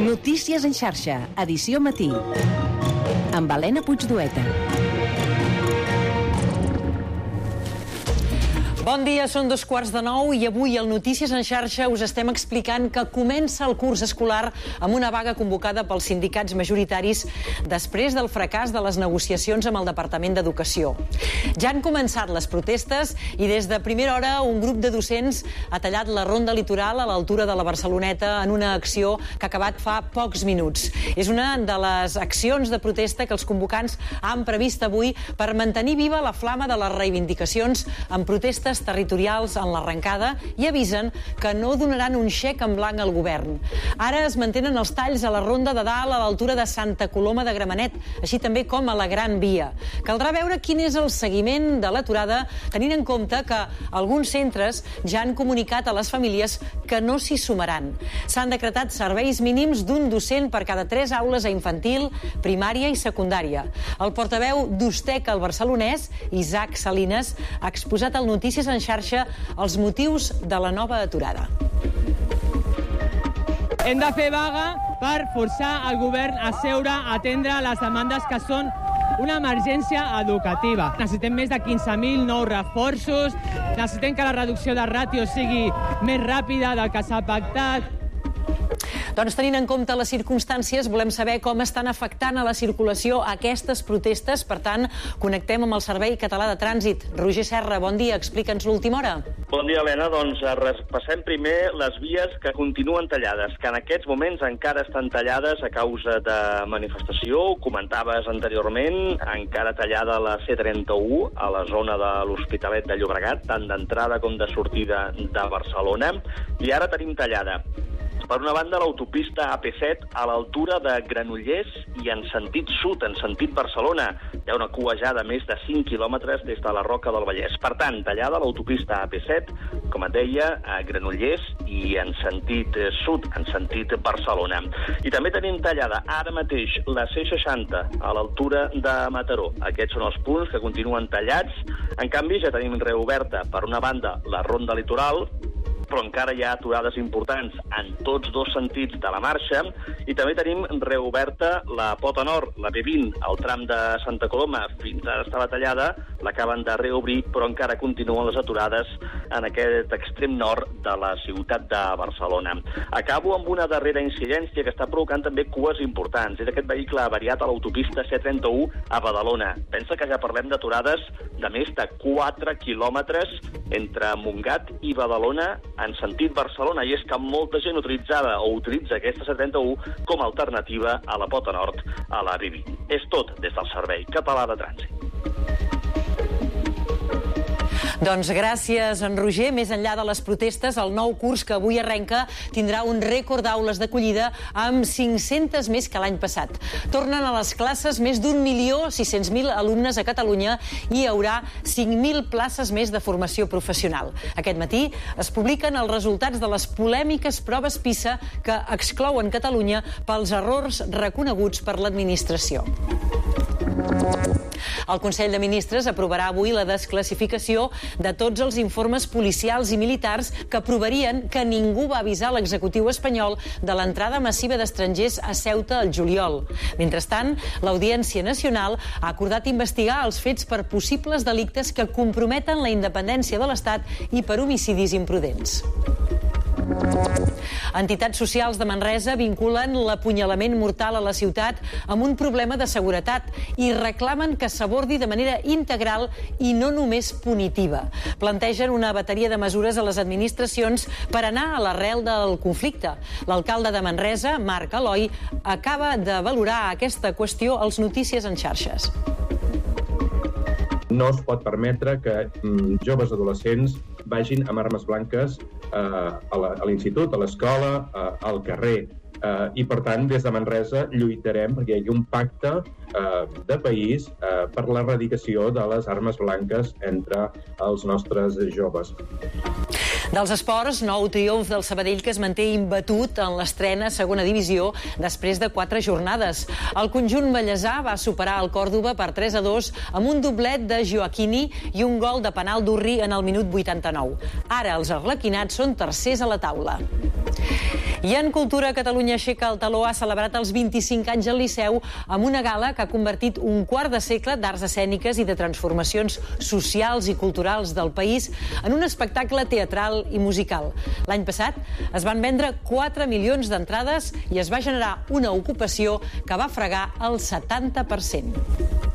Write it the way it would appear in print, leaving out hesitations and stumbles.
Notícies en xarxa, edició matí, amb Helena Puigdueta. Bon dia, són 8:45 i avui al Notícies en xarxa us estem explicant que comença el curs escolar amb una vaga convocada pels sindicats majoritaris després del fracàs de les negociacions amb el Departament d'Educació. Ja han començat les protestes i des de primera hora un grup de docents ha tallat la ronda litoral a l'altura de la Barceloneta en una acció que ha acabat fa pocs minuts. És una de les accions de protesta que els convocants han previst avui per mantenir viva la flama de les reivindicacions en protestes territorials en l'arrencada i avisen que no donaran un xec en blanc al govern. Ara es mantenen els talls a la ronda de dalt a l'altura de Santa Coloma de Gramenet, així també com a la Gran Via. Caldrà veure quin és el seguiment de l'aturada, tenint en compte que alguns centres ja han comunicat a les famílies que no s'hi sumaran. S'han decretat serveis mínims d'un docent per cada 3 aules a infantil, primària i secundària. El portaveu d'Ustec al Barcelonès, Isaac Salines, ha exposat al Notícies en xarxa els motius de la nova aturada. Hem de fer vaga per forçar el govern a seure, a atendre les demandes que són una emergència educativa. Necessitem més de 15.000 nous reforços, necessitem que la reducció de ràtios sigui més ràpida del que s'ha pactat. Doncs tenint en compte les circumstàncies, volem saber com estan afectant a la circulació aquestes protestes. Per tant, connectem amb el Servei Català de Trànsit. Roger Serra, bon dia, explica'ns l'última hora. Bon dia, Helena. Doncs repassem primer les vies que continuen tallades, que en aquests moments encara estan tallades a causa de manifestació. Ho comentaves anteriorment, encara tallada la C31 a la zona de l'Hospitalet de Llobregat, tant d'entrada com de sortida de Barcelona. I ara tenim tallada, per una banda, l'autopista AP7 a l'altura de Granollers i en sentit sud, en sentit Barcelona. Hi ha una cua ja de més de 5 quilòmetres des de la Roca del Vallès. Per tant, tallada l'autopista AP7, com et deia, a Granollers i en sentit sud, en sentit Barcelona. I també tenim tallada ara mateix la C60 a l'altura de Mataró. Aquests són els punts que continuen tallats. En canvi, ja tenim reoberta, per una banda, la ronda litoral, però encara hi ha aturades importants en tots dos sentits de la marxa, i també tenim reoberta la Pota Nord, la B20, al tram de Santa Coloma. Fins ara estava tallada, l'acaben de reobrir, però encara continuen les aturades en aquest extrem nord de la ciutat de Barcelona. Acabo amb una darrera incidència que està provocant també cues importants. És aquest vehicle avariat a l'autopista C31 a Badalona. Pensa que ja parlem d'aturades de més de 4 quilòmetres entre Montgat i Badalona en sentit Barcelona, i és que molta gent utilitzava o utilitza aquesta C31 com a alternativa a la Pota Nord, a la B20. És tot des del Servei Català de Trànsit. Doncs gràcies, en Roger. Més enllà de les protestes, el nou curs que avui arrenca tindrà un rècord d'aules d'acollida amb 500 més que l'any passat. Tornen a les classes més d'1.600.000 alumnes a Catalunya i hi haurà 5.000 places més de formació professional. Aquest matí es publiquen els resultats de les polèmiques proves PISA que exclouen Catalunya pels errors reconeguts per l'administració. El Consell de Ministres aprovarà avui la desclassificació de tots els informes policials i militars que provarien que ningú va avisar l'executiu espanyol de l'entrada massiva d'estrangers a Ceuta al juliol. Mentrestant, l'Audiència Nacional ha acordat investigar els fets per possibles delictes que comprometen la independència de l'Estat i per homicidis imprudents. Entitats socials de Manresa vinculen l'apunyalament mortal a la ciutat amb un problema de seguretat i reclamen que s'abordi de manera integral i no només punitiva. Plantegen una bateria de mesures a les administracions per anar a l'arrel del conflicte. L'alcalde de Manresa, Marc Aloi, acaba de valorar aquesta qüestió als Notícies en xarxes. No es pot permetre que joves adolescents vagin amb armes blanques a l'institut, a l'escola, al carrer. I, per tant, des de Manresa lluitarem perquè hi hagi un pacte de país per l'erradicació de les armes blanques entre els nostres joves. Dels esports, nou triomf del Sabadell que es manté imbatut en l'estrena a segona divisió després de 4 jornades. El conjunt ballesà va superar el Còrdova per 3-2 amb un doblet de Joaquini i un gol de penal d'Urri en el minut 89. Ara els arlequinats són tercers a la taula. I en Cultura, Catalunya aixeca el taló, ha celebrat els 25 anys al Liceu amb una gala que ha convertit un quart de segle d'arts escèniques i de transformacions socials i culturals del país en un espectacle teatral i musical. L'any passat es van vendre 4 milions d'entrades i es va generar una ocupació que va fregar el 70%.